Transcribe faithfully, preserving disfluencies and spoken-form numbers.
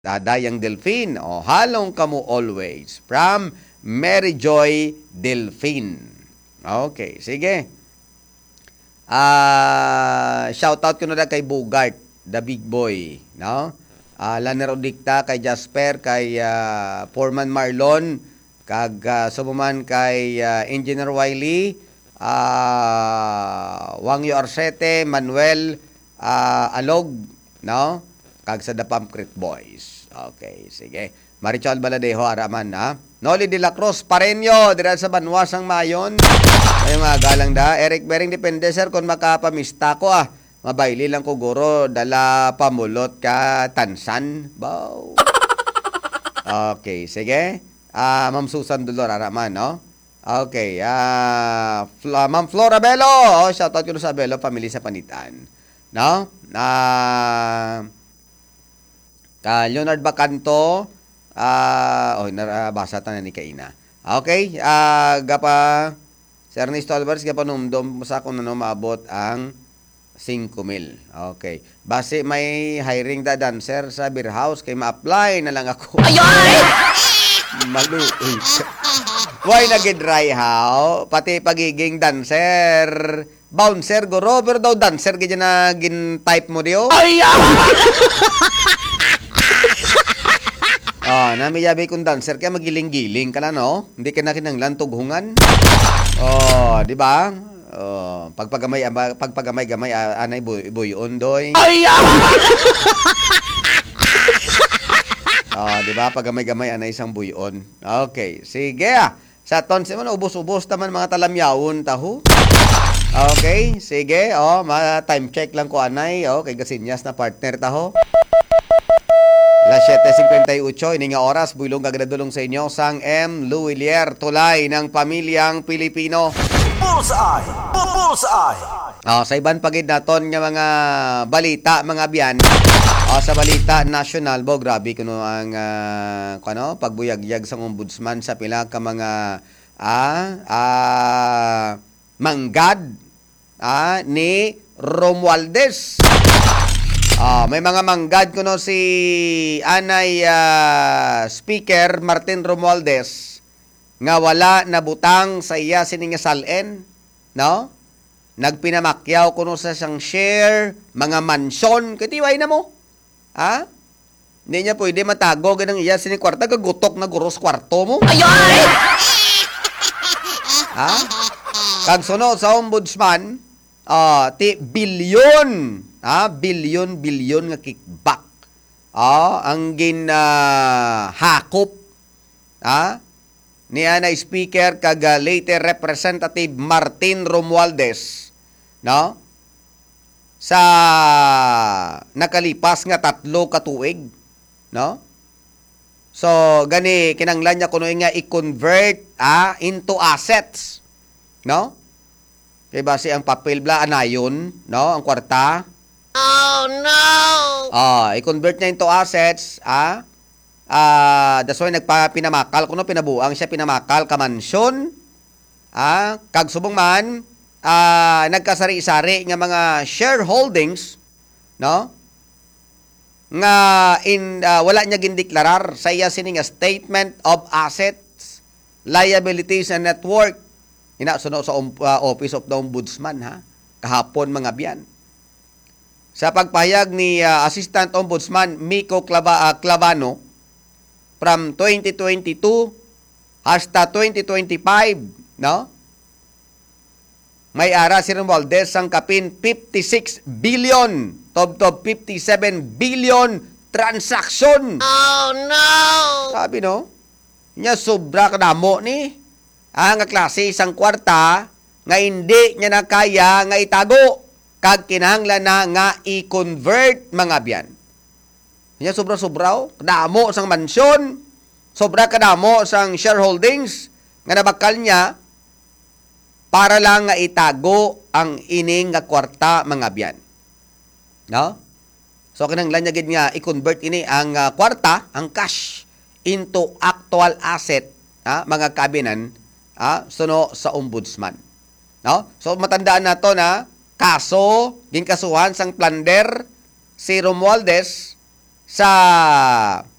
Dadayang Delfin, o halong kamo always. From Mary Joy Delfin. Okay, sige. Ah, shoutout ko na lang kay Bugart, the big boy, no? Ah, Lanero Dicta, kay Jasper, kay uh, Foreman Marlon, kag uh, sumuman kay uh, Engineer Wiley, uh, Wangyo Arsete, Manuel uh, Alog, no? Kag sa The Pump Creek Boys. Okay, sige. Marichal Baladeho, Araman, ha? Noli de la Cruz, Pareño, dira sa Banwasang Mayon. Ay mga galang da. Eric Bering, depende sir kung makapamista ko ah. Mabayli lang ko guro, dala pamulot ka tansan. Bow. Okay, sige. Ah, Ma'am Susan Dolor, Araman, no? Okay, ah, uh, Ma'am Flora Bello. Oh, shoutout ko sa Bello, family sa Panitan. No? Ah... Uh, Ka Leonard Bacanto, ah, uh, oh, nabasa ta na ni Kaina. Okay, ah, uh, gapa si Ernesto Alvarez gapa numdom sa kung ano maabot ang five mil. Okay. Base may hiring da dancer sa beer house kay ma-apply na lang ako. Ayoy! Maluoy. Why nagidry how? Pati pagiging dancer. Bouncer go Robert daw dancer gid na gin type mo dio. Ay! Ah, namiyabi kung dancer kaya magiling-giling ka na, no? Hindi ka na kinanglan tughungan. Oh, di ba? Oh, pagpagamay pagpagamay-gamay anay buy buyon doy. Ay! Oh, di ba? Pagamay-gamay anay isang buyon. Okay, sige ah. Sa tonse mo na ubos-ubos taman mga talamyawon taho. Okay, sige. Oh, ma time check lang ko anay. Oh, kay gasinyas na partner taho. Las seven fifty-eight, ini nga oras, builong gagradulong sa inyo, Sang M. Luwilier, tulay ng pamilyang Pilipino. Bullseye! Bullseye! Oh, sa iban pagid naton nga mga balita, mga biyan. Oh, sa balita national, bo, grabe kuno ang uh, kano, pagbuyagyag sa ombudsman sa pila ka mga ah, ah, manggad ah, ni Romualdez. Ah, may mga manggad kuno si Anay uh, Speaker Martin Romualdez nga wala nabutang sa iya sining salen, no? Nagpinamakyaw kuno sa siyang share, mga mansyon, katiway na mo. Ha? Hindi niya pwede matago ganang iya sining kwarta, gagutok na guros kwarto mo. Ayoy! Ha? Kag sunod sa ombudsman, ah, ti bilyon Ah, bilyon-bilyon nga kickback. Ah, ang gin uh, hakop ah, ni ana Speaker kag uh, later Representative Martin Romualdez, no? Sa nakalipas nga tatlo ka tuig, no? So gani kinanglan niya kuno nga i-convert ah, into assets, no? Kay base ang papel bla anayon, no? Ang kwarta. Oh no! Ah, i-convert niya into assets, ah. Ah, that's why nagpapinamakal kuno pinabuang siya pinamakal ka mansyon. Ah, kag subong man ah nagkasari-sari nga mga shareholdings, no? Nga in uh, wala niya gindeklarar sa iya sining statement of assets, liabilities and net worth. Inasuno sa um, uh, Office of the Ombudsman, ha? Kahapon mga biyan. Sa pagpahayag ni uh, Assistant Ombudsman Miko Clava, uh, Clavano from twenty twenty-two hasta twenty twenty-five, no? May ara si Romualdez sang kapin fifty-six billion, tob-tob fifty-seven billion transaction. Oh no! Sabi no? Nya sobra kadamo ni. Ang klase isang kwarta nga hindi niya na kaya nga itago kag kinahanglan na nga i-convert mga biyan. Nya sobra-sobraw, kadamo sang mansyon, sobra kadamo sang shareholdings nga nabakal niya para lang nga itago ang ining nga kwarta mga biyan. No? So kinahanglan niya gid nga i-convert ini ang uh, kwarta, ang cash into actual asset, ha, mga kabinan. Ah, suno sa ombudsman. No? So matandaan nato na kaso ginkasuhan sang plunder si Romualdez sa